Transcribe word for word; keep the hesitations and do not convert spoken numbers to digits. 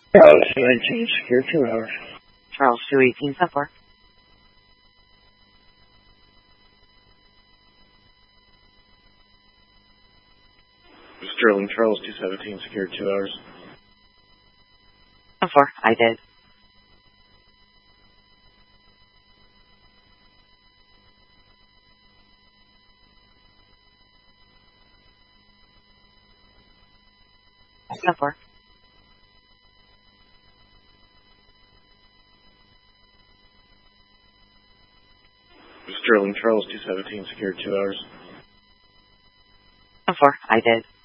Charles two nineteen, secure two hours. Charles two eighteen, step four. Sterling Charles two seventeen, secure two hours. Step four, I did. Step four. Sterling Charles two seventeen, secure two hours. Step four, I did.